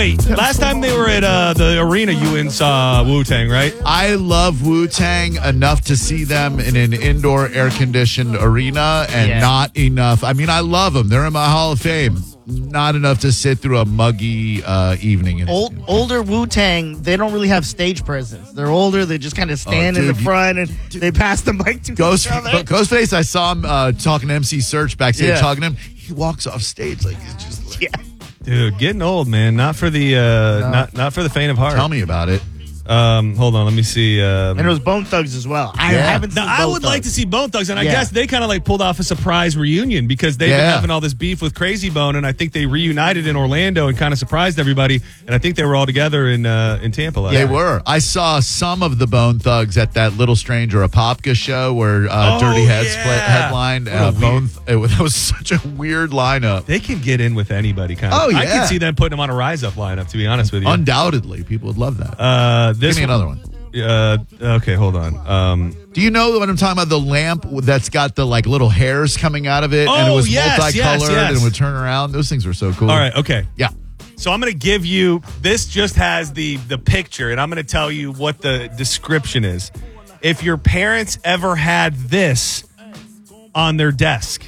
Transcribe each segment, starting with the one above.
Wait, last time they were at the arena, you and saw Wu-Tang, right? I love Wu-Tang enough to see them in an indoor air-conditioned arena and not enough. I mean, I love them. They're in my Hall of Fame. Not enough to sit through a muggy evening. Older Wu-Tang, they don't really have stage presence. They're older. They just kind of stand in the front and they pass the mic to each other. Ghostface, I saw him talking to MC Search backstage, talking to him. He walks off stage like he's just like... Dude, getting old, man. Not for the not for the faint of heart. Tell me about it. Hold on, let me see. And it was Bone Thugs as well. I haven't seen I would like to see Bone Thugs, and I guess they kind of like pulled off a surprise reunion because they've been having all this beef with Crazy Bone, and I think they reunited in Orlando and kind of surprised everybody. And I think they were all together in Tampa. They were. I saw some of the Bone Thugs at that Little Stranger Apopka show where Dirty Heads headlined. That was such a weird lineup. They can get in with anybody, kind of. Oh, yeah. I can see them putting them on a Rise Up lineup, to be honest with you. Undoubtedly, people would love that. Give me another one. Okay, hold on. Do you know what I'm talking about? The lamp that's got the like little hairs coming out of it, and it was multicolored and would turn around. Those things were so cool. All right, okay. Yeah. So I'm going to give you, this just has the picture, and I'm going to tell you what the description is. If your parents ever had this on their desk.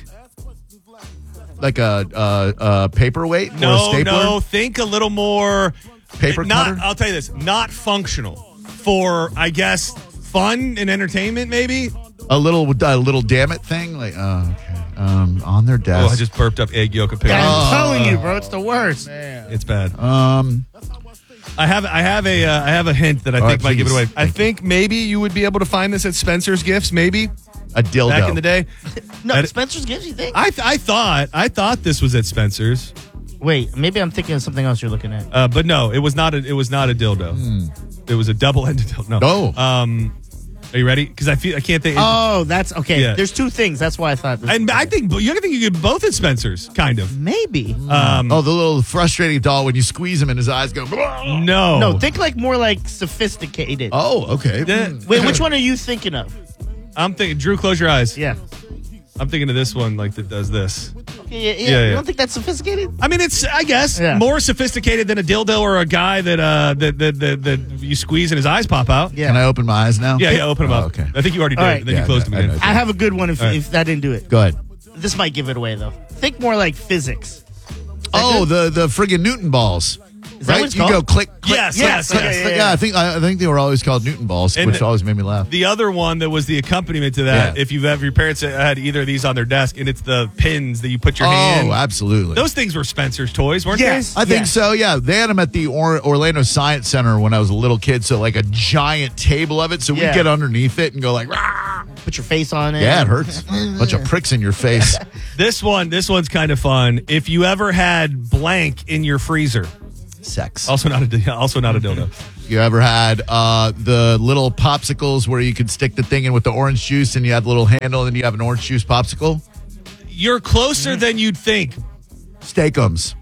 Like a paperweight or a stapler? No, think a little more. Paper cutter? I'll tell you this, not functional. For, I guess, fun and entertainment, maybe? A little damn it thing? Like, okay. On their desk. Oh, I just burped up egg yolk apparently. I'm telling you, bro, it's the worst. It's bad. I have a hint that I think might give it away. I think maybe you would be able to find this at Spencer's Gifts, maybe. A dildo. Back in the day. No, Spencer's Gifts, you think? I thought this was at Spencer's. Wait, maybe I'm thinking of something else you're looking at. But no, it was not a dildo. It was a double-ended dildo. No. Are you ready? Because I can't think. Oh, that's okay. Yeah. There's two things. That's why I thought this. And I think you get both at Spencer's, kind of. Maybe. The little frustrating doll when you squeeze him and his eyes go. No, think like more like sophisticated. Oh, okay. Wait, which one are you thinking of? I'm thinking. Drew, close your eyes. Yeah. I'm thinking of this one, like that does this. Yeah. You don't think that's sophisticated? I mean, it's, I guess, more sophisticated than a dildo or a guy that you squeeze and his eyes pop out. Yeah. Can I open my eyes now? Yeah, open them up. Okay. I think you already did. Right. And then you closed them again. I have a good one if that didn't do it. Go ahead. This might give it away, though. Think more like physics. The friggin' Newton balls. Is that what it's you called? go click. Yes. I think they were always called Newton balls, which always made me laugh. The other one that was the accompaniment to that, if your parents had either of these on their desk, and it's the pins that you put your hand. Oh, absolutely. Those things were Spencer's toys, weren't they? I think so. Yeah, they had them at the Orlando Science Center when I was a little kid. So like a giant table of it, so we'd get underneath it and go like, rah! Put your face on it. Yeah, it hurts. Bunch of pricks in your face. This one's kind of fun. If you ever had blank in your freezer. Sex. Also not a dildo. You ever had the little popsicles where you could stick the thing in with the orange juice and you have the little handle and then you have an orange juice popsicle? You're closer than you'd think. Steakums.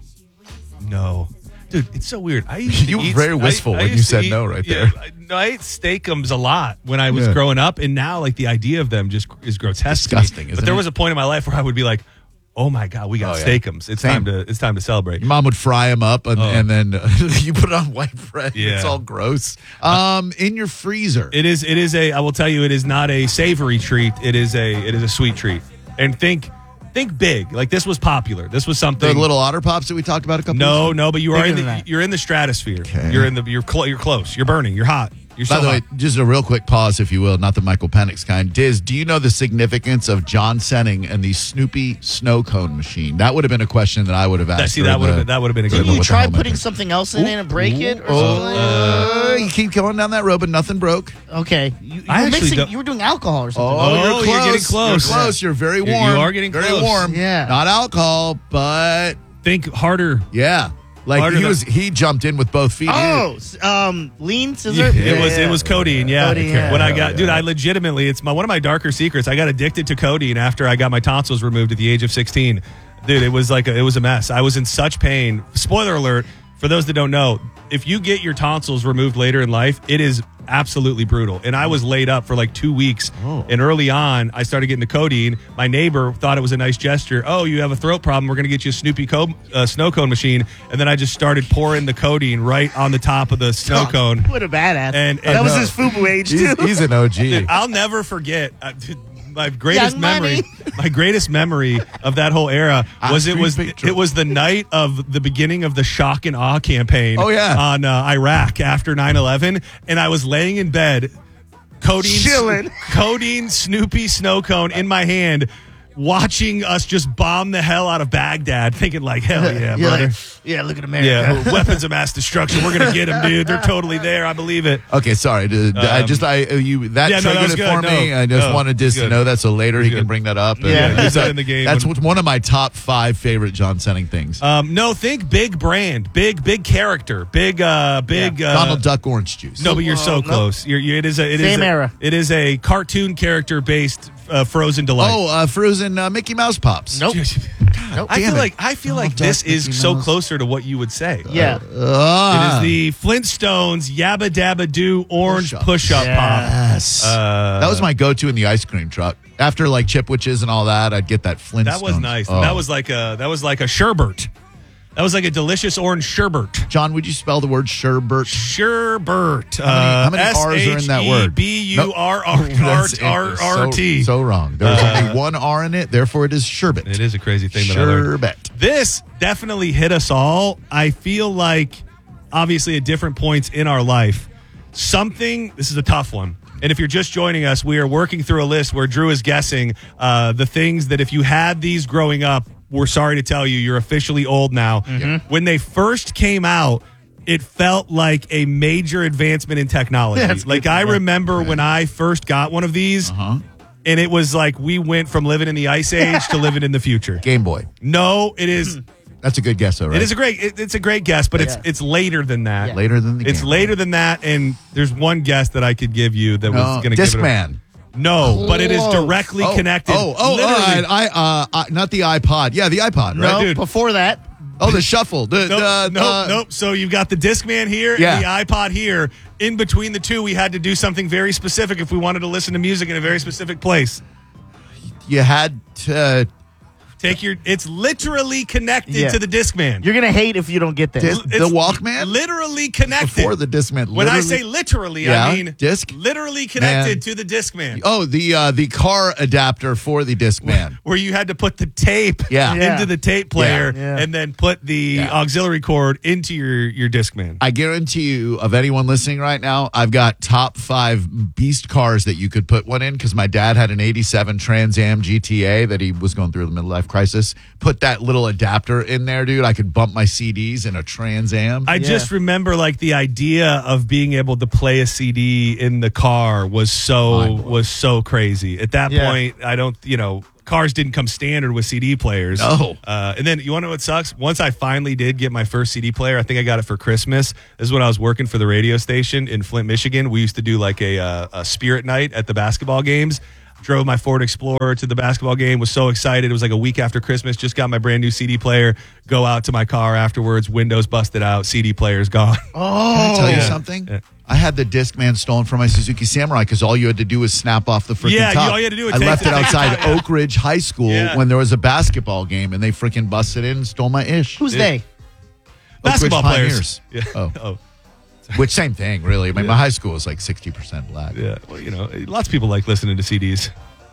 No. Dude, it's so weird. You were very wistful when you said no right there. I ate Steakums a lot when I was growing up, and now like the idea of them just is grotesque. Disgusting, But there was a point in my life where I would be like, oh my God, we got Steakums. It's time to celebrate. Your mom would fry them up and then you put it on white bread. Yeah. It's all gross. In your freezer. It is I will tell you, it is not a savory treat. It is a sweet treat. And think big. Like this was popular. This was something. The little Otter Pops that we talked about a couple weeks ago? No, but you're in the stratosphere. Okay. You're close. You're burning. You're hot. By the way, just a real quick pause, if you will, not the Michael Penix kind. Diz, do you know the significance of John Senning and the Snoopy snow cone machine? That would have been a question that I would have asked. That would have been a good one. Did you try putting something else in it and break it or something? You keep going down that road, but nothing broke. Okay. You were doing alcohol or something. Oh, you're getting close. You're close. You're very warm. You are getting very close. warm. Yeah. Not alcohol, but think harder. Yeah. Like he jumped in with both feet. Lean scissor. It was codeine. Yeah. Codeine, When I got, I legitimately, it's one of my darker secrets. I got addicted to codeine after I got my tonsils removed at the age of 16. Dude, it was a mess. I was in such pain. Spoiler alert. For those that don't know, if you get your tonsils removed later in life, it is absolutely brutal. And I was laid up for like 2 weeks. And early on, I started getting the codeine. My neighbor thought it was a nice gesture. Oh, you have a throat problem. We're going to get you a Snoopy snow cone machine. And then I just started pouring the codeine right on the top of the snow cone. What a badass. And that was his FUBU age, too. He's an OG. Dude, I'll never forget. My greatest memory of that whole era was it was the night of the beginning of the shock and awe campaign on Iraq after 9/11, and I was laying in bed, codeine Snoopy snow cone in my hand, watching us just bomb the hell out of Baghdad, thinking like, hell yeah, brother. Like, look at America. Yeah, weapons of mass destruction. We're gonna get them, dude. They're totally there. I believe it. Okay, sorry. Triggered it for me. I just wanted to know that so later he can bring that up. Use that in the game. That's one of my top 5 favorite John Senning things. No, think big brand, big character, big. Donald Duck orange juice. No, but you're so close. It is a cartoon character based Frozen delight. Oh, Frozen Mickey Mouse Pops. Nope. I feel like this is so closer to what you would say. Yeah. It is the Flintstones Yabba Dabba Doo Orange Push-Up Pop. Yes. That was my go-to in the ice cream truck. After like Chipwiches and all that, I'd get that Flintstones. That was nice. Oh. That was like a sherbet. That was like a delicious orange sherbet. John, would you spell the word sherbet? Sherbet. How many R's are in that word? SHERBERT. So wrong. There's only one R in it, therefore it is sherbet. It is a crazy thing that I learned. Sherbet. This definitely hit us all. I feel like, obviously, at different points in our life, this is a tough one. And if you're just joining us, we are working through a list where Drew is guessing the things that if you had these growing up, we're sorry to tell you, you're officially old now. Mm-hmm. When they first came out, it felt like a major advancement in technology. I remember when I first got one of these, and it was like we went from living in the Ice Age to living in the future. Game Boy. No, it is. That's a good guess, though, right? It is it's a great guess, but it's later than that. Yeah. Later than the It's Game Later than that, and there's one guess that I could give you that was going to give it Discman. No, but it is directly connected. Not the iPod. Yeah, the iPod, right? No, dude. Before that. Oh, the shuffle. Nope. So you've got the Discman here and the iPod here. In between the two, we had to do something very specific if we wanted to listen to music in a very specific place. You had to... It's literally connected to the Discman. You're going to hate if you don't get this. The Walkman? Literally connected. Before the Discman. When I say literally, I mean disc? literally connected to the Discman. Oh, the car adapter for the Discman. Where you had to put the tape into the tape player and then put the auxiliary cord into your Discman. I guarantee you, of anyone listening right now, I've got top 5 beast cars that you could put one in because my dad had an 87 Trans Am GTA that he was going through the midlife crisis. Put that little adapter in there, dude. I could bump my CDs in a Trans Am. I just remember like the idea of being able to play a CD in the car was so crazy. At that point, cars didn't come standard with CD players. No. And then you want to know what sucks? Once I finally did get my first CD player, I think I got it for Christmas. This is when I was working for the radio station in Flint, Michigan. We used to do like a spirit night at the basketball games. Drove my Ford Explorer to the basketball game, was so excited. It was like a week after Christmas, just got my brand new CD player, go out to my car afterwards, windows busted out, CD player's gone. Oh. Can I tell you something? Yeah. I had the Discman stolen from my Suzuki Samurai because all you had to do was snap off the freaking top. All you had to do was I left it outside Oak Ridge High School when there was a basketball game, and they freaking busted in and stole my ish. Who's they? Basketball players. Yeah. Oh. Which, same thing, really. I mean, my high school was like 60% black. Yeah, well, lots of people like listening to CDs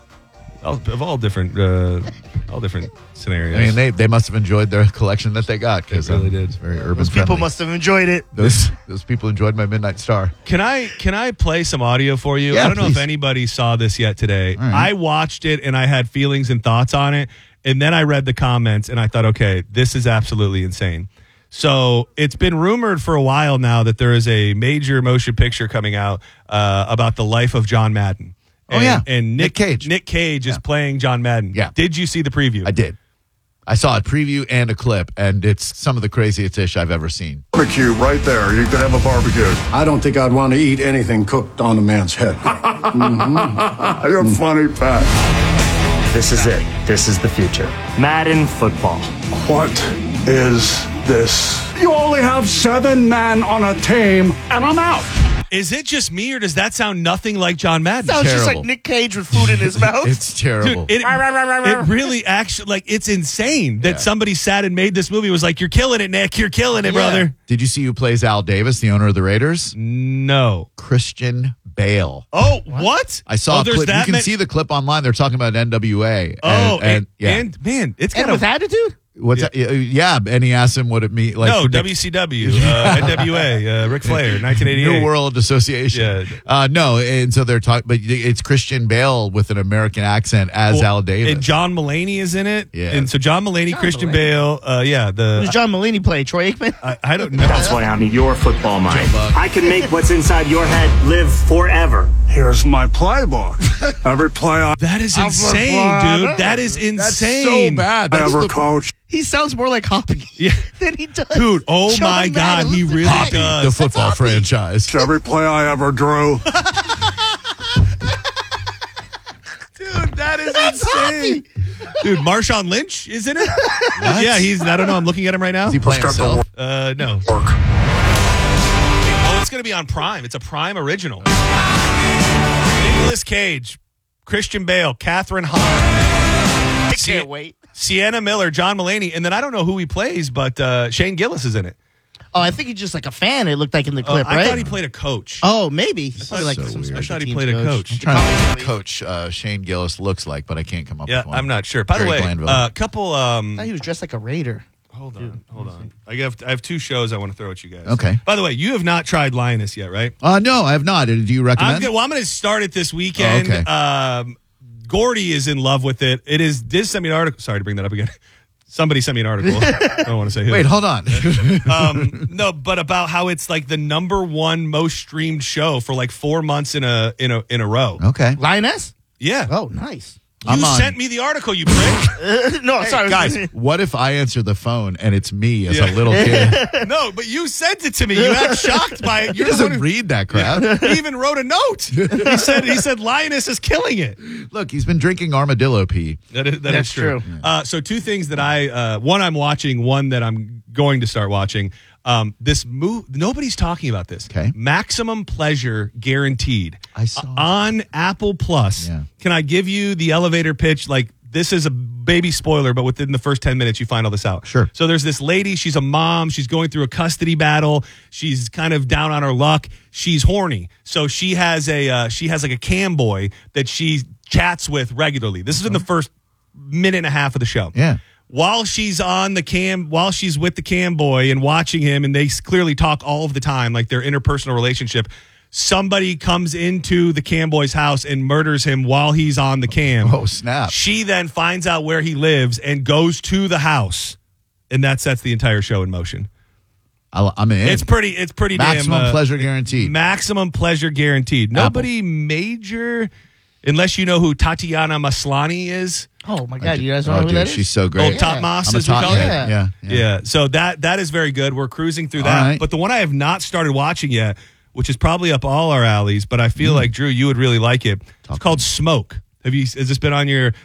of all different scenarios. I mean, they must have enjoyed their collection that they got because they really did. It's very urban. Those people must have enjoyed it. Those people enjoyed my Midnight Star. Can I play some audio for you? Yeah, I don't know if anybody saw this yet today. Right. I watched it and I had feelings and thoughts on it, and then I read the comments and I thought, okay, this is absolutely insane. So it's been rumored for a while now that there is a major motion picture coming out about the life of John Madden. And Nick Cage. Nick Cage is playing John Madden. Yeah. Did you see the preview? I did. I saw a preview and a clip, and it's some of the craziest ish I've ever seen. Barbecue right there. You could have a barbecue. I don't think I'd want to eat anything cooked on a man's head. You're funny, Pat. This is it. This is the future. Madden football. What is this? You only have 7 men on a team, and I'm out. Is it just me, or does that sound nothing like John Madden? Sounds just Terrible. like Nick Cage with food in his mouth. It's terrible. Dude, it really actually, like, it's insane that somebody sat and made this movie and was like, you're killing it, Nick. You're killing it, brother. Did you see who plays Al Davis, the owner of the Raiders? No. Christian Bale. Oh, what? I saw a there's clip. You that can see the clip online. They're talking about NWA. and man, it's And kind with of. attitude? What's that? Yeah, and he asked him what it means. Like, No, WCW, NWA, Ric Flair, 1988. New World Association. Yeah. No, and so they're talking, but it's Christian Bale with an American accent as Al Davis. And John Mulaney is in it. Yeah. And so John Mulaney, Christian Mulaney. Bale, Who's John Mulaney play? Troy Aikman? I don't know. That's why I'm your football mind. Buck. I can make what's inside your head live forever. Here's my playbook. Every play I That is insane, dude. That is insane. That's so bad. That's ever the- coached. He sounds more like Hoppy Yeah. than he does. Dude, oh John my God, Madden. he really Hoppy, does. the football franchise. Every play I ever drew. Dude, that is insane. Dude, Marshawn Lynch is in it? Yeah, I don't know. I'm looking at him right now. Is he playing himself? No. Work. Oh, it's going to be on Prime. It's a Prime original. Nicolas Cage, Christian Bale, Catherine Hahn. I can't wait. Sienna Miller, John Mulaney, and then I don't know who he plays, but Shane Gillis is in it. Oh, I think he's just like a fan, it looked like in the clip, I right? thought he played a coach. Oh, maybe. Probably like so some weird. I thought he special played a teams coach. I'm trying to think what Coach Shane Gillis looks like, but I can't come up Yeah, with one. I'm not sure. By the Jerry way, Glanville. a couple. I thought he was dressed like a Raider. Hold on. I have 2 shows I want to throw at you guys. Okay. By the way, you have not tried Lioness yet, right? No, I have not. Do you recommend? I'm going to start it this weekend. Oh, okay. Gordy is in love with it. It is. This sent me an article. Sorry to bring that up again. Somebody sent me an article. I don't want to say who. Wait, hold on. No, but about how it's like the #1 most streamed show for like 4 months in a row. Okay. Lioness? Yeah. Oh, nice. You I'm on. sent me the article, you prick. No, sorry. Guys, what if I answer the phone and it's me as a little kid? No, but you sent it to me. You act shocked by it. He You're the one doesn't who- read that crap. He even wrote a note. He said Lioness is killing it. Look, he's been drinking armadillo pee. That is That's true. true. So 2 things that one I'm watching, one that I'm going to start watching. This nobody's talking about this. Okay. Maximum Pleasure Guaranteed. I saw on Apple Plus. Yeah. Can I give you the elevator pitch? Like, this is a baby spoiler, but within the first 10 minutes, you find all this out. Sure. So there's this lady. She's a mom. She's going through a custody battle. She's kind of down on her luck. She's horny. So she has like a cam boy that she chats with regularly. This is in the first minute and a half of the show. Yeah. While she's with the cam boy and watching him, and they clearly talk all of the time, like their interpersonal relationship, somebody comes into the cam boy's house and murders him while he's on the cam. Oh, snap. She then finds out where he lives and goes to the house, and that sets the entire show in motion. I'm in. It's pretty Maximum damn pleasure guaranteed. Maximum pleasure guaranteed. Nobody major, unless you know who Tatiana Maslany is. Oh, my God. You guys don't know who that is? She's so great. Oh, Top Moss, I'm a as we top call it. head. Yeah. So that is very good. We're cruising through that. All right. But the one I have not started watching yet, which is probably up all our alleys, but I feel like, Drew, you would really like it. It's called Smoke. Has this been on your